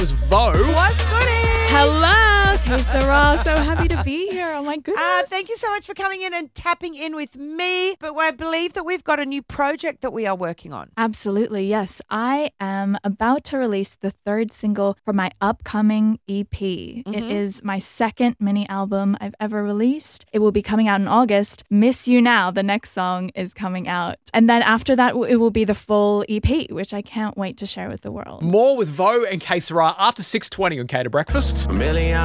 was Vo. What's goody? Hello, Kate Thurrell. So happy to be here. Oh my goodness. Thank you so much for coming in and tapping in with me. But I believe that we've got a new project that we are working on. Absolutely, yes. I am about to release the third single for my upcoming EP. Mm-hmm. It is my second mini album I've ever released. It will be coming out in August. Miss You Now, the next song, is coming out. And then after that, it will be the full EP, which I can't wait to share with the world. More with Vo and Que Sera after 6:20 on Cater Breakfast.